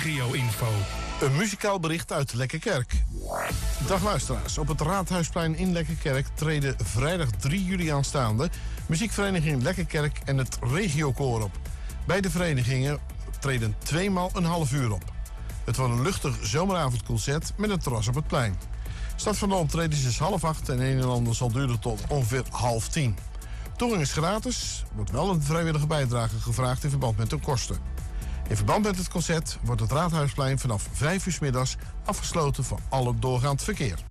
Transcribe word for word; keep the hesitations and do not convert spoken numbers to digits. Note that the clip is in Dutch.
regio-info. Een muzikaal bericht uit Lekkerkerk. Dag luisteraars, op het Raadhuisplein in Lekkerkerk treden vrijdag drie juli aanstaande muziekvereniging Lekkerkerk en het Regiokoor op. Beide verenigingen treden tweemaal een half uur op. Het wordt een luchtig zomeravondconcert met een terras op het plein. Start van de optredens is half acht en een en ander zal duren tot ongeveer half tien. Toegang is gratis, wordt wel een vrijwillige bijdrage gevraagd in verband met de kosten. In verband met het concert wordt het Raadhuisplein vanaf vijf uur 's middags afgesloten voor alle doorgaand verkeer.